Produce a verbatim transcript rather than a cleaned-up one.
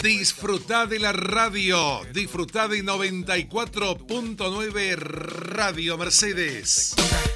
Disfrutá de la radio. Disfrutá de noventa y cuatro punto nueve Radio Mercedes.